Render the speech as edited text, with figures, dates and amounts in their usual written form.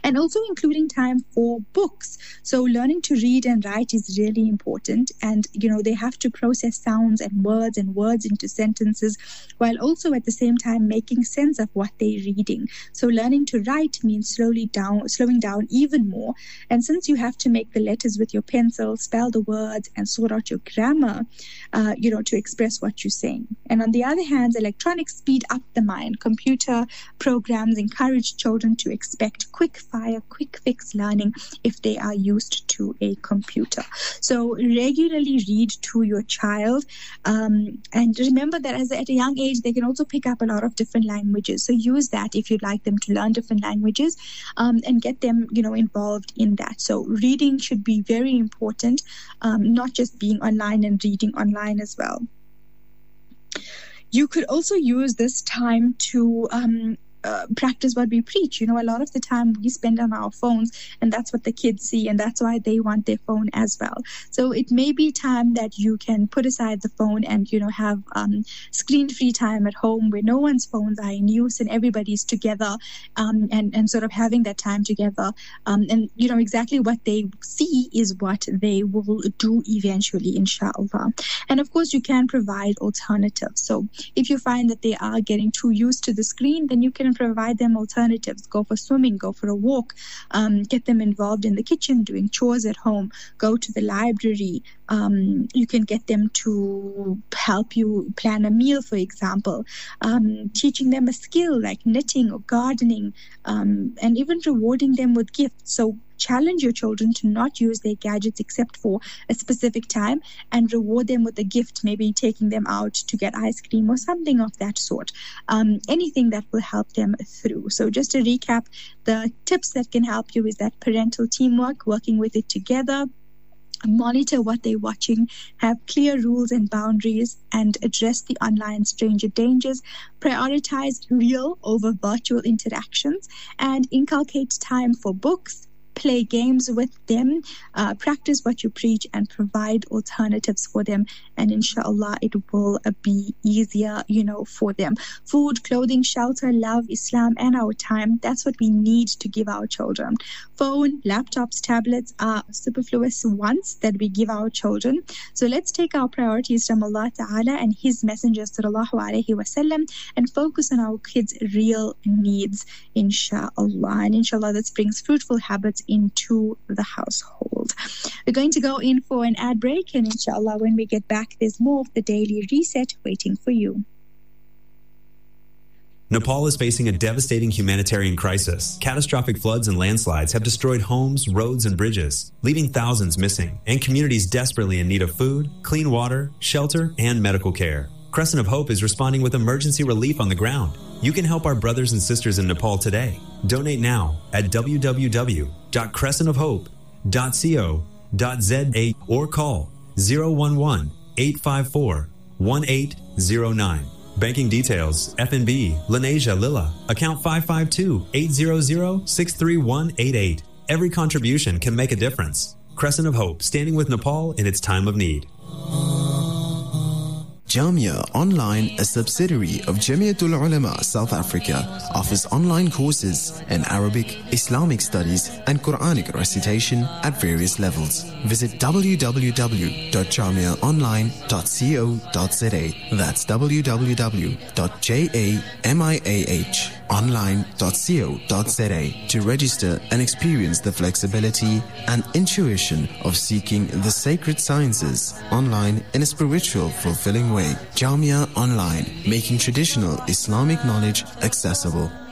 And also including time for books. So learning to read and write is really important. And, they have to process sounds and words into sentences, while also at the same time making sense of what they're reading. So learning to write means slowing down even more. And since you have to make the letters with your pencil, spell the words, and sort out your grammar, to express what you're saying. And on the other hand, electronics speed up the mind. Computer programs encourage children to expect quick fire, quick fix learning if they are used to a computer. So regularly read to your child, and remember that at a young age they can also pick up a lot of different languages. So use that if you'd like them to learn different languages, and get them involved in that. So reading should be very important, not just being online and reading online as well. You could also use this time to practice what we preach. A lot of the time we spend on our phones, and that's what the kids see, and that's why they want their phone as well. So it may be time that you can put aside the phone and have screen-free time at home where no one's phones are in use and everybody's together, and sort of having that time together. And exactly what they see is what they will do eventually, inshallah. And of course you can provide alternatives. So if you find that they are getting too used to the screen, then you can provide them alternatives. Go for swimming, go for a walk, get them involved in the kitchen, doing chores at home, go to the library. You can get them to help you plan a meal, for example, teaching them a skill like knitting or gardening, and even rewarding them with gifts. So challenge your children to not use their gadgets except for a specific time, and reward them with a gift, maybe taking them out to get ice cream or something of that sort. Anything that will help them through. So just to recap, the tips that can help you is that parental teamwork, working with it together, monitor what they're watching, have clear rules and boundaries, and address the online stranger dangers, prioritize real over virtual interactions, and inculcate time for books, play games with them, practice what you preach, and provide alternatives for them. And inshallah, it will be easier, for them. Food, clothing, shelter, love, Islam, and our time. That's what we need to give our children. Phone, laptops, tablets are superfluous wants that we give our children. So let's take our priorities from Allah Ta'ala and His Messenger Sallallahu Alaihi Wasallam and focus on our kids' real needs, inshallah. And inshallah, this brings fruitful habits into the household. We're going to go in for an ad break, and inshallah, when we get back, there's more of the Daily Reset waiting for you. Nepal is facing a devastating humanitarian crisis. Catastrophic floods and landslides have destroyed homes, roads, and bridges, leaving thousands missing, and communities desperately in need of food, clean water, shelter, and medical care. Crescent of Hope is responding with emergency relief on the ground. You can help our brothers and sisters in Nepal today. Donate now at www.crescentofhope.co.za or call 011-854-1809. Banking details, FNB, Lenasia Lilla, account 552-800-63188. Every contribution can make a difference. Crescent of Hope, standing with Nepal in its time of need. Jamia Online, a subsidiary of Jamiatul Ulama South Africa, offers online courses in Arabic, Islamic studies, and Quranic recitation at various levels. Visit www.jamiaonline.co.za. That's www.jamiaonline.co.za to register and experience the flexibility and intuition of seeking the sacred sciences online in a spiritual, fulfilling way. Jamia Online, making traditional Islamic knowledge accessible.